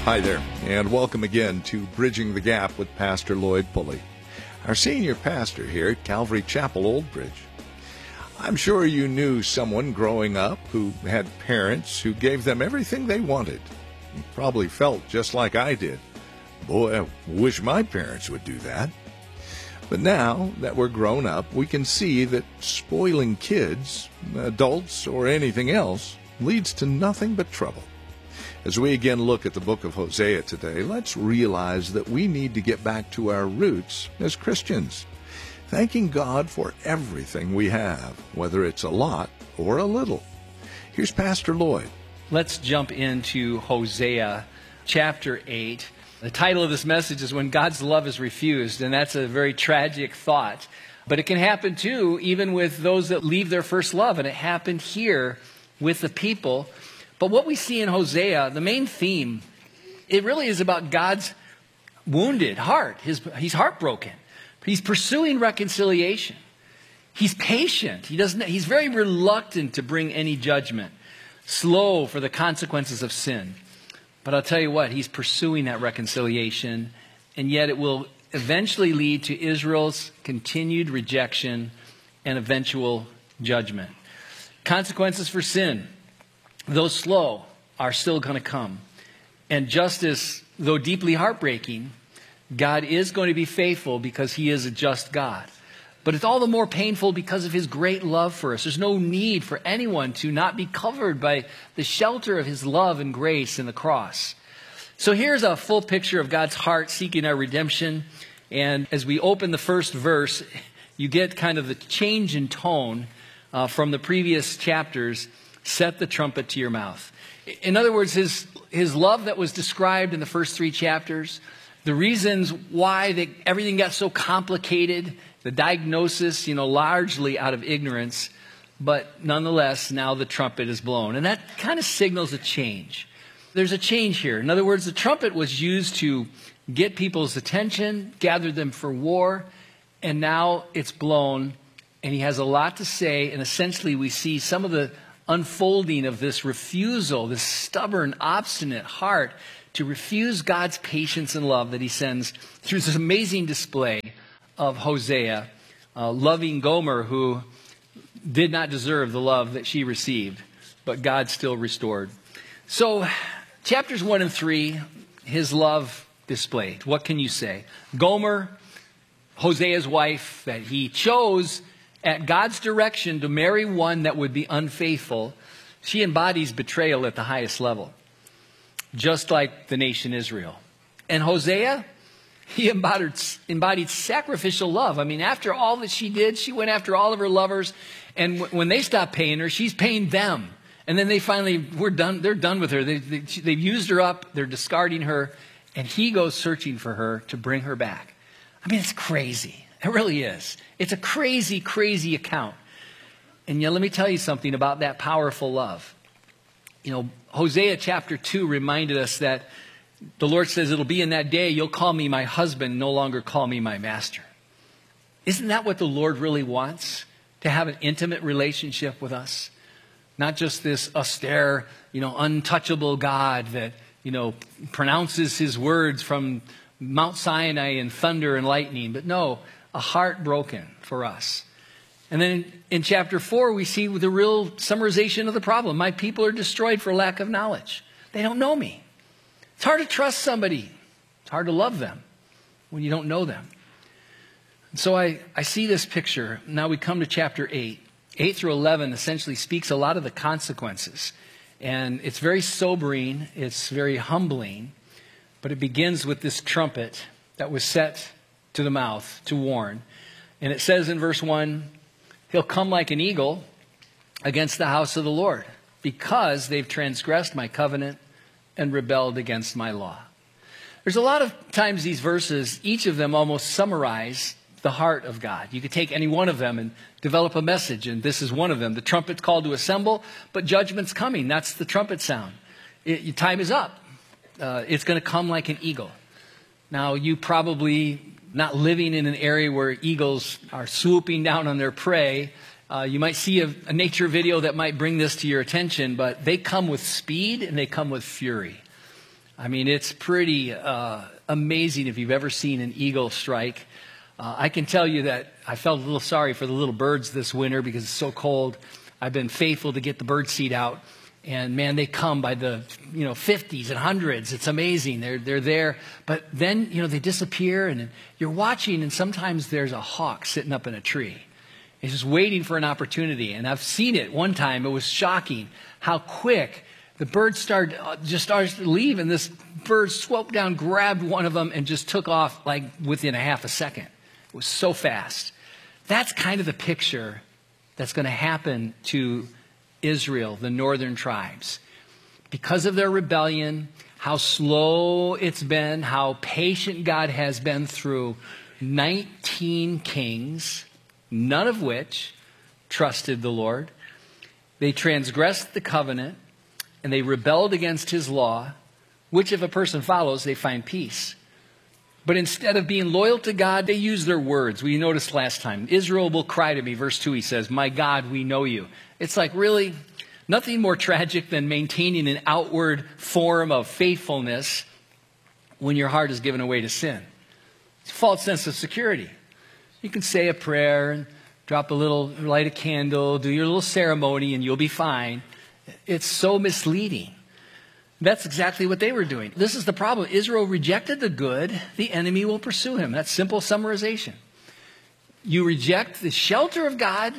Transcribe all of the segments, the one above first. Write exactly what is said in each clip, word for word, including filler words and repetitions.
Hi there, and welcome again to Bridging the Gap with Pastor Lloyd Pulley, our senior pastor here at Calvary Chapel, Old Bridge. I'm sure you knew someone growing up who had parents who gave them everything they wanted. You probably felt just like I did. Boy, I wish my parents would do that. But now that we're grown up, we can see that spoiling kids, adults, or anything else leads to nothing but trouble. As we again look at the book of Hosea today, let's realize that we need to get back to our roots as Christians, thanking God for everything we have, whether it's a lot or a little. Here's Pastor Lloyd. Let's jump into Hosea chapter eight. The title of this message is When God's Love is Refused, and that's a very tragic thought. But it can happen too, even with those that leave their first love, and it happened here with the people. But what we see in Hosea, the main theme, it really is about God's wounded heart. His, he's heartbroken. He's pursuing reconciliation. He's patient. He doesn't. He's very reluctant to bring any judgment, slow for the consequences of sin. But I'll tell you what, he's pursuing that reconciliation, and yet it will eventually lead to Israel's continued rejection and eventual judgment. Consequences for sin, though slow, are still going to come. And justice, though deeply heartbreaking, God is going to be faithful because he is a just God. But it's all the more painful because of his great love for us. There's no need for anyone to not be covered by the shelter of his love and grace in the cross. So here's a full picture of God's heart seeking our redemption. And as we open the first verse, you get kind of the change in tone uh, from the previous chapters. Set the trumpet to your mouth. In other words, his, his love that was described in the first three chapters, the reasons why they, everything got so complicated, the diagnosis, you know, largely out of ignorance, but nonetheless, now the trumpet is blown. And that kind of signals a change. There's a change here. In other words, the trumpet was used to get people's attention, gather them for war, and now it's blown, and he has a lot to say, and essentially we see some of the unfolding of this refusal, this stubborn, obstinate heart to refuse God's patience and love that he sends through this amazing display of Hosea, uh, loving Gomer, who did not deserve the love that she received, but God still restored. So, chapters one and three, his love displayed. What can you say? Gomer, Hosea's wife, that he chose at God's direction to marry one that would be unfaithful, she embodies betrayal at the highest level, just like the nation Israel. And Hosea, he embodied, embodied sacrificial love. I mean, after all that she did, she went after all of her lovers. And w- when they stopped paying her, she's paying them. And then they finally, we're done. They're done with her. They, they, they've used her up. They're discarding her. And he goes searching for her to bring her back. I mean, it's crazy. It really is. It's a crazy, crazy account. And yet, let me tell you something about that powerful love. You know, Hosea chapter two reminded us that the Lord says, it'll be in that day, you'll call me my husband, no longer call me my master. Isn't that what the Lord really wants? To have an intimate relationship with us? Not just this austere, you know, untouchable God that, you know, pronounces his words from Mount Sinai in thunder and lightning. But no, a heart broken for us. And then in chapter four, we see the real summarization of the problem. My people are destroyed for lack of knowledge. They don't know me. It's hard to trust somebody. It's hard to love them when you don't know them. And so I, I see this picture. Now we come to chapter eight. eight through eleven essentially speaks a lot of the consequences. And it's very sobering. It's very humbling. But it begins with this trumpet that was set to the mouth to warn. And it says in verse one, he'll come like an eagle against the house of the Lord, because they've transgressed my covenant and rebelled against my law. There's a lot of times these verses, each of them almost summarize the heart of God. You could take any one of them and develop a message, and this is one of them. The trumpet's called to assemble, but judgment's coming. That's the trumpet sound. It, your time is up. Uh, it's going to come like an eagle. Now, you probably not living in an area where eagles are swooping down on their prey. Uh, you might see a, a nature video that might bring this to your attention, but they come with speed and they come with fury. I mean, it's pretty uh, amazing if you've ever seen an eagle strike. Uh, I can tell you that I felt a little sorry for the little birds this winter because it's so cold. I've been faithful to get the bird seed out. And man, they come by the, you know, fifties and hundreds. It's amazing. They're, they're there. But then, you know, they disappear and you're watching and sometimes there's a hawk sitting up in a tree. He's just waiting for an opportunity. And I've seen it one time. It was shocking how quick the birds started, uh, just started to leave. And this bird swooped down, grabbed one of them and just took off like within a half a second. It was so fast. That's kind of the picture that's going to happen to Israel, the northern tribes. Because of their rebellion, how slow it's been, how patient God has been through nineteen kings, none of which trusted the Lord. They transgressed the covenant and they rebelled against his law, which if a person follows, they find peace. But instead of being loyal to God, they use their words. We noticed last time, Israel will cry to me. Verse two, he says, my God, we know you. It's like, really, nothing more tragic than maintaining an outward form of faithfulness when your heart is given away to sin. It's a false sense of security. You can say a prayer and drop a little, light a candle, do your little ceremony, and you'll be fine. It's so misleading. That's exactly what they were doing. This is the problem. Israel rejected the good. The enemy will pursue him. That's simple summarization. You reject the shelter of God,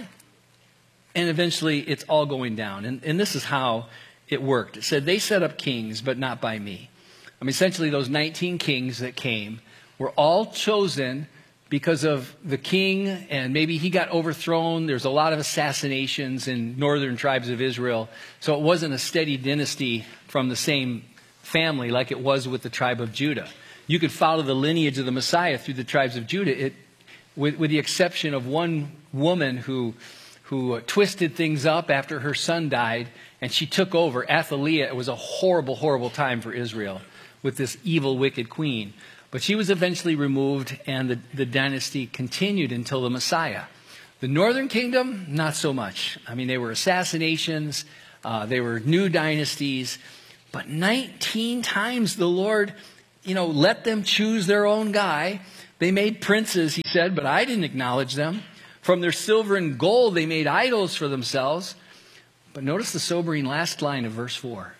and eventually it's all going down. And, and this is how it worked. It said, they set up kings, but not by me. I mean, essentially those nineteen kings that came were all chosen because of the king, and maybe he got overthrown. There's a lot of assassinations in northern tribes of Israel. So it wasn't a steady dynasty from the same family like it was with the tribe of Judah. You could follow the lineage of the Messiah through the tribes of Judah, it, with, with the exception of one woman who, who uh, twisted things up after her son died, and she took over. Athaliah, it was a horrible, horrible time for Israel with this evil, wicked queen. But she was eventually removed, and the, the dynasty continued until the Messiah. The northern kingdom, not so much. I mean, they were assassinations. Uh, they were new dynasties. But nineteen times the Lord, you know, let them choose their own guy. They made princes, he said, but I didn't acknowledge them. From their silver and gold, they made idols for themselves. But notice the sobering last line of verse four.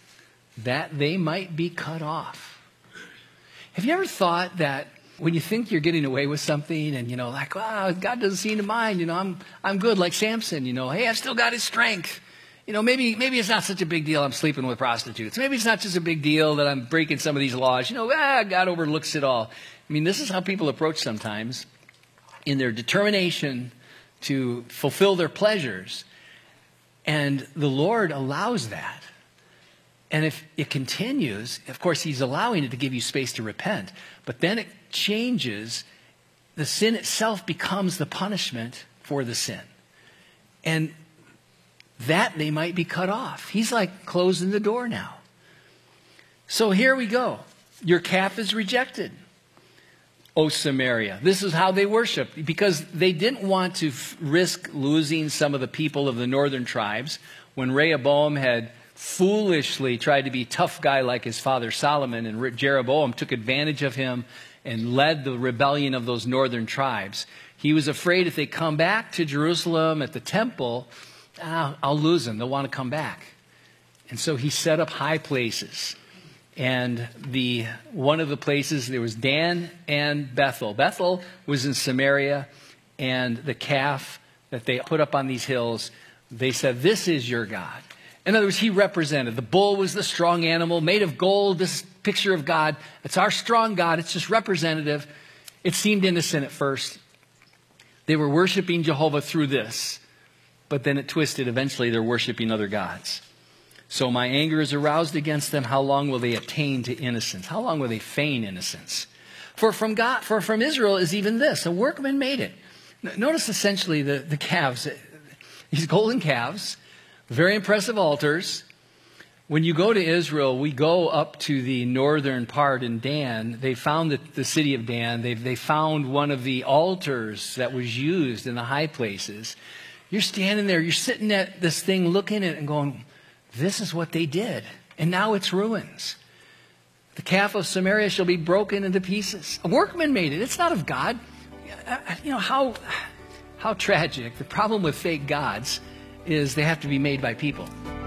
That they might be cut off. Have you ever thought that when you think you're getting away with something and, you know, like, wow, God doesn't seem to mind, you know, I'm I'm good like Samson, you know, hey, I've still got his strength. You know, maybe maybe it's not such a big deal I'm sleeping with prostitutes. Maybe it's not just a big deal that I'm breaking some of these laws. You know, ah, God overlooks it all. I mean, this is how people approach sometimes in their determination to fulfill their pleasures. And the Lord allows that. And if it continues, of course, he's allowing it to give you space to repent. But then it changes. The sin itself becomes the punishment for the sin. And that they might be cut off. He's like closing the door now. So here we go. Your calf is rejected, O Samaria. This is how they worshiped, because they didn't want to f- risk losing some of the people of the northern tribes. When Rehoboam had foolishly tried to be a tough guy like his father Solomon, and Jeroboam took advantage of him and led the rebellion of those northern tribes. He was afraid if they come back to Jerusalem at the temple, ah, I'll lose them. They'll want to come back. And so he set up high places. And the one of the places, there was Dan and Bethel. Bethel was in Samaria, and the calf that they put up on these hills, they said, this is your God. In other words, he represented. The bull was the strong animal made of gold, this picture of God. It's our strong God. It's just representative. It seemed innocent at first. They were worshiping Jehovah through this, but then it twisted. Eventually, they're worshiping other gods. So my anger is aroused against them. How long will they attain to innocence? How long will they feign innocence? For from God, for from Israel is even this: a workman made it. Notice essentially the, the calves, these golden calves. Very impressive altars. When you go to Israel, we go up to the northern part in Dan. They found the, the city of Dan. They, they found one of the altars that was used in the high places. You're standing there, you're sitting at this thing looking at it and going, this is what they did. And now it's ruins. The calf of Samaria shall be broken into pieces. A workman made it. It's not of God. You know, how, how tragic. The problem with fake gods is they have to be made by people.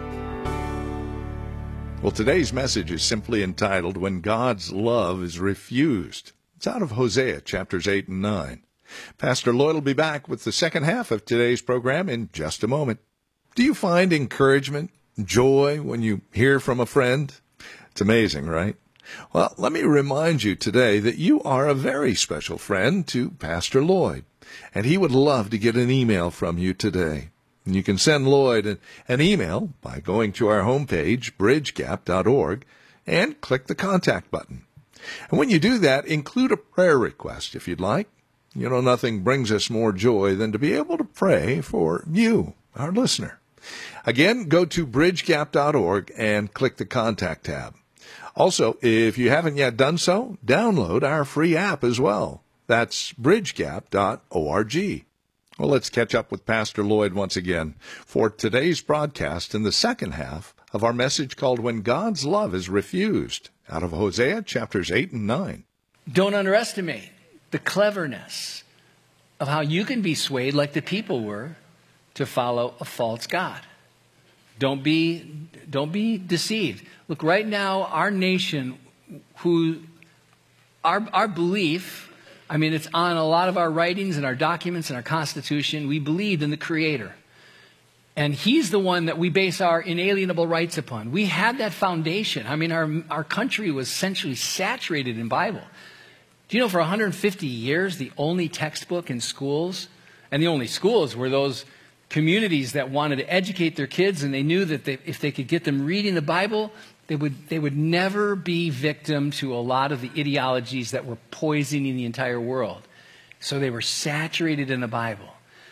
Well, today's message is simply entitled, When God's Love is Refused. It's out of Hosea, chapters eight and nine. Pastor Lloyd will be back with the second half of today's program in just a moment. Do you find encouragement, joy when you hear from a friend? It's amazing, right? Well, let me remind you today that you are a very special friend to Pastor Lloyd, and he would love to get an email from you today. And you can send Lloyd an, an email by going to our homepage, bridge gap dot org, and click the contact button. And when you do that, include a prayer request if you'd like. You know, nothing brings us more joy than to be able to pray for you, our listener. Again, go to bridge gap dot org and click the contact tab. Also, if you haven't yet done so, download our free app as well. That's bridge gap dot org. Well, let's catch up with Pastor Lloyd once again for today's broadcast in the second half of our message called When God's Love is Refused, out of Hosea chapters eight and nine. Don't underestimate the cleverness of how you can be swayed like the people were to follow a false god. Don't be, don't be deceived. Look, right now, our nation, who, our, our belief, I mean, it's on a lot of our writings and our documents and our Constitution. We believed in the Creator. And He's the one that we base our inalienable rights upon. We had that foundation. I mean, our, our country was essentially saturated in Bible. Do you know for one hundred fifty years, the only textbook in schools, and the only schools were those communities that wanted to educate their kids, and they knew that they, if they could get them reading the Bible, They would, they would never be victim to a lot of the ideologies that were poisoning the entire world. So they were saturated in the Bible.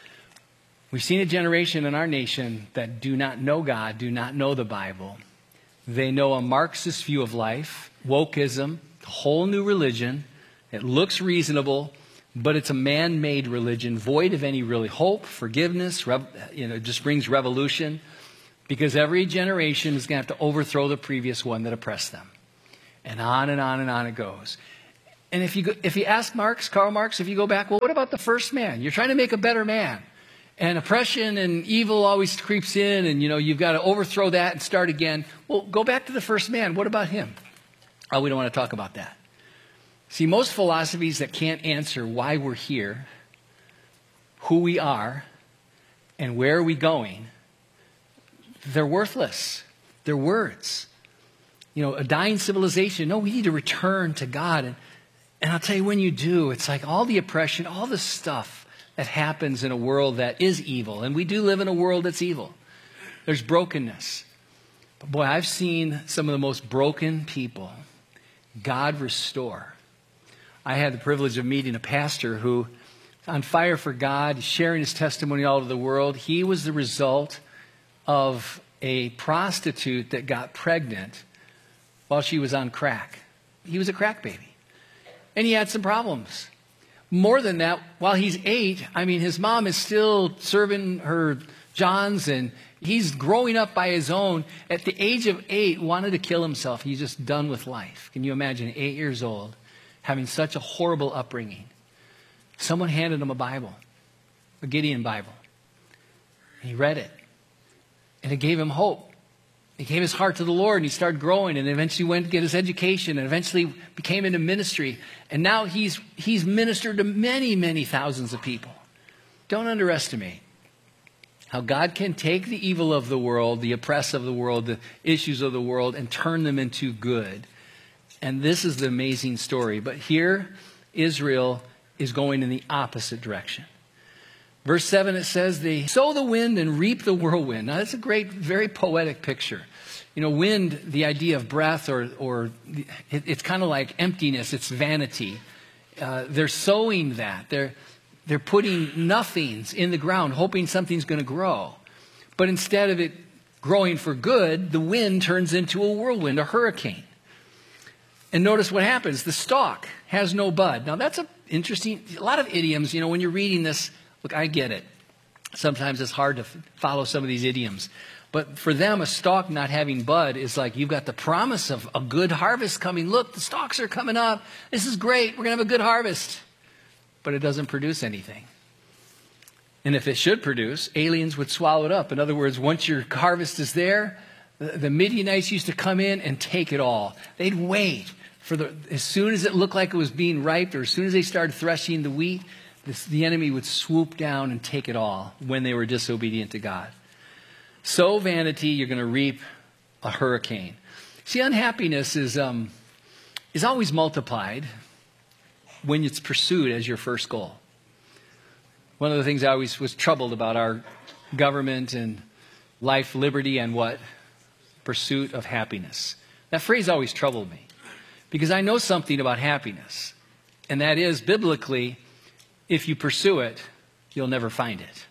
We've seen a generation in our nation that do not know God, do not know the Bible. They know a Marxist view of life, wokeism, a whole new religion. It looks reasonable, but it's a man-made religion, void of any really hope, forgiveness, rev, you know, it just brings revolution. Because every generation is going to have to overthrow the previous one that oppressed them. And on and on and on it goes. And if you go, if you ask Marx, Karl Marx, if you go back, well, what about the first man? You're trying to make a better man. And oppression and evil always creeps in, and, you know, you've got to overthrow that and start again. Well, go back to the first man. What about him? Oh, we don't want to talk about that. See, most philosophies that can't answer why we're here, who we are, and where are we going, they're worthless. They're words. You know, a dying civilization. No, we need to return to God. And, and I'll tell you, when you do, it's like all the oppression, all the stuff that happens in a world that is evil. And we do live in a world that's evil. There's brokenness. But boy, I've seen some of the most broken people God restore. I had the privilege of meeting a pastor who, on fire for God, sharing his testimony all over the world. He was the result of a prostitute that got pregnant while she was on crack. He was a crack baby. And he had some problems. More than that, while he's eight, I mean, his mom is still serving her johns, and he's growing up by his own. At the age of eight, wanted to kill himself. He's just done with life. Can you imagine, eight years old, having such a horrible upbringing? Someone handed him a Bible, a Gideon Bible. He read it. And it gave him hope. He gave his heart to the Lord, and he started growing, and eventually went to get his education, and eventually became into ministry. And now he's, he's ministered to many, many thousands of people. Don't underestimate how God can take the evil of the world, the oppress of the world, the issues of the world, and turn them into good. And this is the amazing story. But here, Israel is going in the opposite direction. Verse seven, it says, they sow the wind and reap the whirlwind. Now, that's a great, very poetic picture. You know, wind, the idea of breath, or, or it, it's kind of like emptiness. It's vanity. Uh, they're sowing that. They're, they're putting nothings in the ground, hoping something's going to grow. But instead of it growing for good, the wind turns into a whirlwind, a hurricane. And notice what happens. The stalk has no bud. Now, that's a interesting, a lot of idioms. You know, when you're reading this, look, I get it. Sometimes it's hard to f- follow some of these idioms. But for them, a stalk not having bud is like you've got the promise of a good harvest coming. Look, the stalks are coming up. This is great. We're going to have a good harvest. But it doesn't produce anything. And if it should produce, aliens would swallow it up. In other words, once your harvest is there, the, the Midianites used to come in and take it all. They'd wait for the, as soon as it looked like it was being ripe, or as soon as they started threshing the wheat, this, the enemy would swoop down and take it all when they were disobedient to God. Sow vanity, you're going to reap a hurricane. See, unhappiness is um, is always multiplied when it's pursued as your first goal. One of the things I always was troubled about our government and life, liberty, and what? Pursuit of happiness. That phrase always troubled me because I know something about happiness. And that is, biblically, if you pursue it, you'll never find it.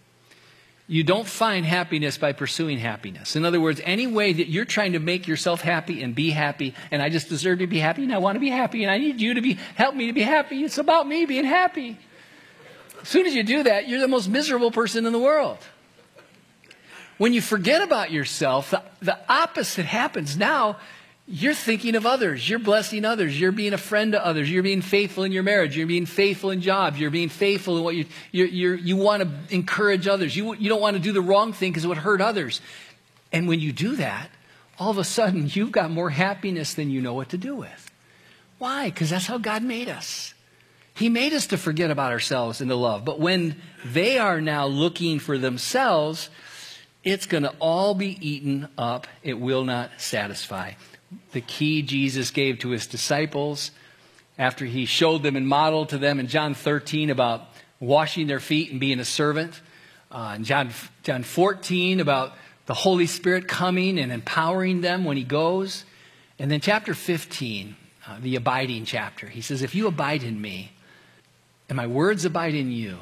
You don't find happiness by pursuing happiness. In other words, any way that you're trying to make yourself happy and be happy, and I just deserve to be happy, and I want to be happy, and I need you to be help me to be happy. It's about me being happy. As soon as you do that, you're the most miserable person in the world. When you forget about yourself, the, the opposite happens. Now, you're thinking of others. You're blessing others. You're being a friend to others. You're being faithful in your marriage. You're being faithful in jobs. You're being faithful in what you you you you want to encourage others. You you don't want to do the wrong thing because it would hurt others. And when you do that, all of a sudden you've got more happiness than you know what to do with. Why? Because that's how God made us. He made us to forget about ourselves and to love. But when they are now looking for themselves, it's going to all be eaten up. It will not satisfy. The key Jesus gave to his disciples after he showed them and modeled to them in John thirteen about washing their feet and being a servant. Uh, in John, John fourteen about the Holy Spirit coming and empowering them when he goes. And then chapter fifteen, uh, the abiding chapter. He says, if you abide in me and my words abide in you,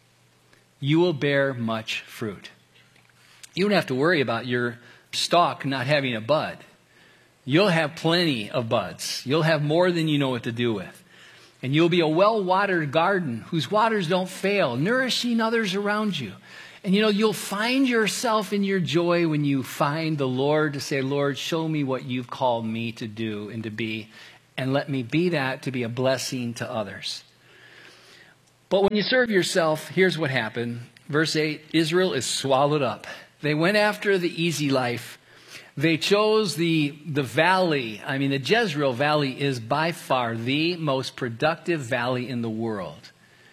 you will bear much fruit. You don't have to worry about your stalk not having a bud. You'll have plenty of buds. You'll have more than you know what to do with. And you'll be a well-watered garden whose waters don't fail, nourishing others around you. And you know, you'll find yourself in your joy when you find the Lord to say, Lord, show me what you've called me to do and to be, and let me be that to be a blessing to others. But when you serve yourself, here's what happened. Verse eight, Israel is swallowed up. They went after the easy life. They chose the, the valley. I mean, the Jezreel Valley is by far the most productive valley in the world.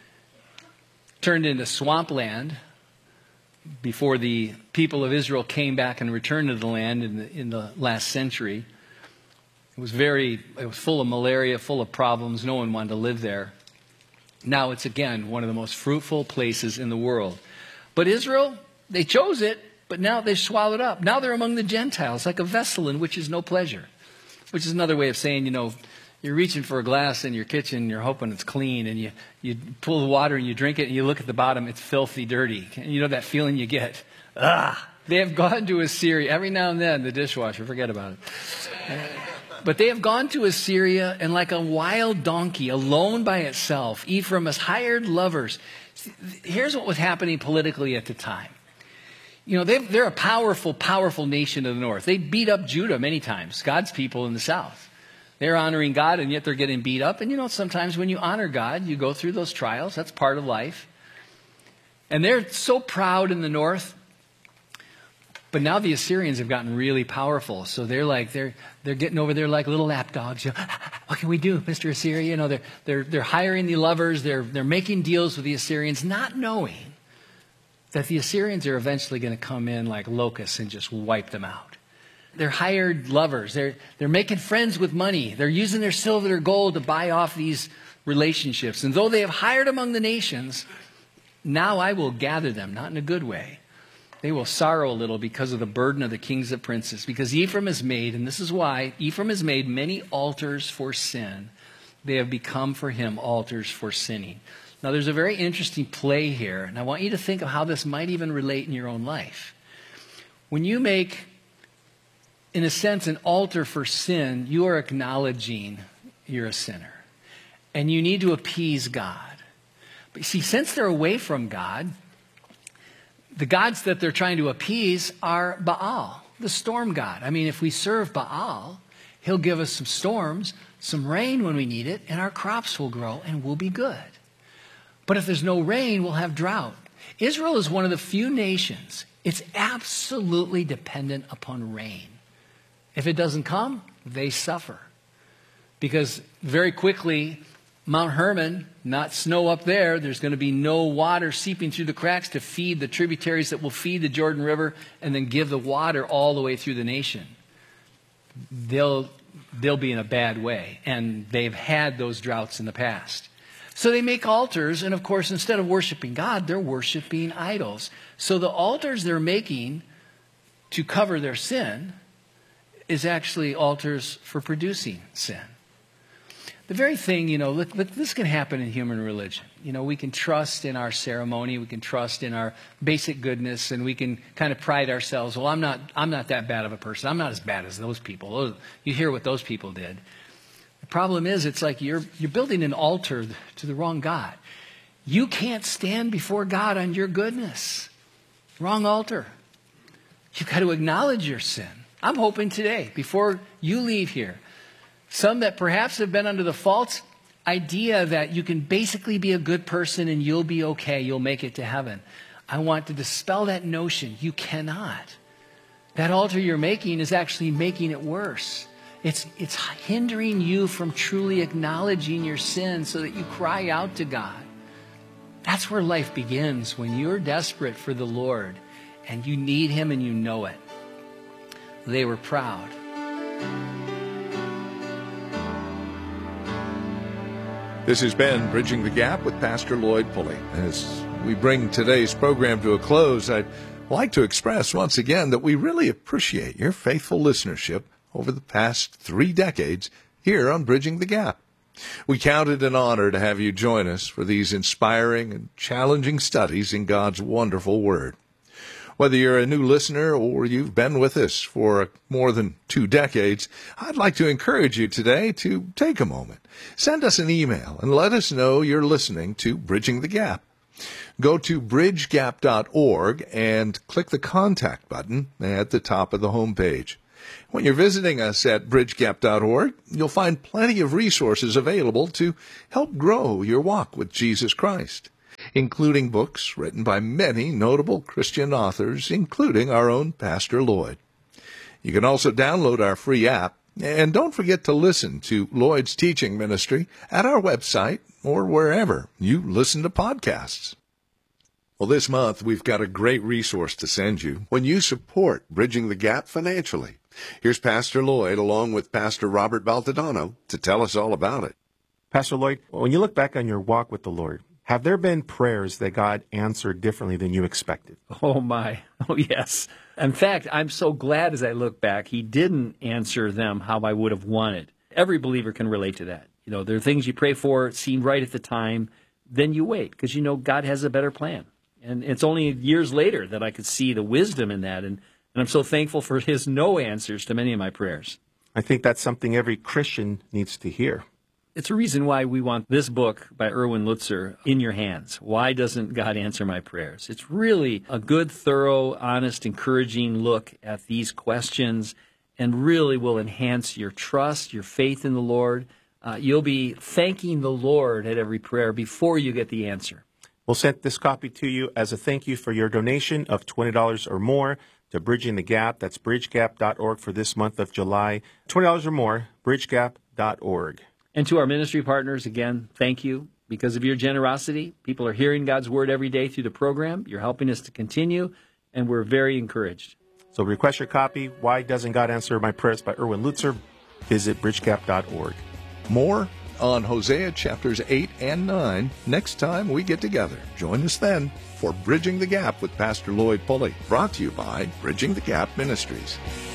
Turned into swampland before the people of Israel came back and returned to the land in the, in the last century. It was very, it was full of malaria, full of problems. No one wanted to live there. Now it's again one of the most fruitful places in the world. But Israel, they chose it. But now they've swallowed up. Now they're among the Gentiles, like a vessel in which is no pleasure. Which is another way of saying, you know, you're reaching for a glass in your kitchen, you're hoping it's clean, and you, you pull the water and you drink it, and you look at the bottom, it's filthy dirty. And you know that feeling you get? Ah! They have gone to Assyria. Every now and then, the dishwasher, forget about it. But they have gone to Assyria, and like a wild donkey, alone by itself, Ephraim has hired lovers. Here's what was happening politically at the time. You know, they're a powerful, powerful nation of the north. They beat up Judah many times, God's people in the south. They're honoring God, and yet they're getting beat up. And, you know, sometimes when you honor God, you go through those trials. That's part of life. And they're so proud in the north. But now the Assyrians have gotten really powerful. So they're like, they're they're getting over there like little lapdogs. You know, what can we do, Mister Assyria? You know, they're, they're, they're hiring the lovers. They're, they're making deals with the Assyrians, not knowing that the Assyrians are eventually going to come in like locusts and just wipe them out. They're hired lovers. They're, they're making friends with money. They're using their silver, their gold to buy off these relationships. And though they have hired among the nations, now I will gather them, not in a good way. They will sorrow a little because of the burden of the kings and princes. Because Ephraim has made, and this is why, Ephraim has made many altars for sin. They have become for him altars for sinning. Now, there's a very interesting play here, and I want you to think of how this might even relate in your own life. When you make, in a sense, an altar for sin, you are acknowledging you're a sinner, and you need to appease God. But you see, since they're away from God, the gods that they're trying to appease are Baal, the storm god. I mean, if we serve Baal, he'll give us some storms, some rain when we need it, and our crops will grow and we'll be good. But if there's no rain, we'll have drought. Israel is one of the few nations, it's absolutely dependent upon rain. If it doesn't come, they suffer. Because very quickly, Mount Hermon, not snow up there, there's going to be no water seeping through the cracks to feed the tributaries that will feed the Jordan River and then give the water all the way through the nation. They'll, they'll be in a bad way. And they've had those droughts in the past. So they make altars, and of course, instead of worshiping God, they're worshiping idols. So the altars they're making to cover their sin is actually altars for producing sin. The very thing, you know, look, look, this can happen in human religion. You know, we can trust in our ceremony, we can trust in our basic goodness, and we can kind of pride ourselves. Well, I'm not, I'm not that bad of a person. I'm not as bad as those people. Those, you hear what those people did. The problem is, it's like you're, you're building an altar to the wrong God. You can't stand before God on your goodness. Wrong altar. You've got to acknowledge your sin. I'm hoping today, before you leave here, some that perhaps have been under the false idea that you can basically be a good person and you'll be okay, you'll make it to heaven. I want to dispel that notion. You cannot. That altar you're making is actually making it worse. It's, it's hindering you from truly acknowledging your sin so that you cry out to God. That's where life begins, when you're desperate for the Lord and you need Him and you know it. They were proud. This has been Bridging the Gap with Pastor Lloyd Pulley. As we bring today's program to a close, I'd like to express once again that we really appreciate your faithful listenership over the past three decades here on Bridging the Gap. We count it an honor to have you join us for these inspiring and challenging studies in God's wonderful Word. Whether you're a new listener or you've been with us for more than two decades, I'd like to encourage you today to take a moment. Send us an email and let us know you're listening to Bridging the Gap. Go to bridge gap dot org and click the contact button at the top of the home page. When you're visiting us at bridge gap dot org, you'll find plenty of resources available to help grow your walk with Jesus Christ, including books written by many notable Christian authors, including our own Pastor Lloyd. You can also download our free app, and don't forget to listen to Lloyd's teaching ministry at our website or wherever you listen to podcasts. Well, this month we've got a great resource to send you when you support Bridging the Gap financially. Here's Pastor Lloyd along with Pastor Robert Baltadano to tell us all about it. Pastor Lloyd, when you look back on your walk with the Lord, have there been prayers that God answered differently than you expected? Oh, my. Oh, yes. In fact, I'm so glad as I look back, He didn't answer them how I would have wanted. Every believer can relate to that. You know, there are things you pray for, it seemed right at the time, then you wait because you know God has a better plan. And it's only years later that I could see the wisdom in that, and, and I'm so thankful for His no answers to many of my prayers. I think that's something every Christian needs to hear. It's a reason why we want this book by Erwin Lutzer in your hands. Why doesn't God answer my prayers? It's really a good, thorough, honest, encouraging look at these questions and really will enhance your trust, your faith in the Lord. Uh, you'll be thanking the Lord at every prayer before you get the answer. We'll send this copy to you as a thank you for your donation of twenty dollars or more to Bridging the Gap. That's bridge gap dot org for this month of July. twenty dollars or more, bridge gap dot org. And to our ministry partners, again, thank you. Because of your generosity, people are hearing God's Word every day through the program. You're helping us to continue, and we're very encouraged. So request your copy, Why Doesn't God Answer My Prayers by Erwin Lutzer. Visit bridge gap dot org. More on Hosea chapters eight and nine next time we get together. Join us then for Bridging the Gap with Pastor Lloyd Pulley, brought to you by Bridging the Gap Ministries.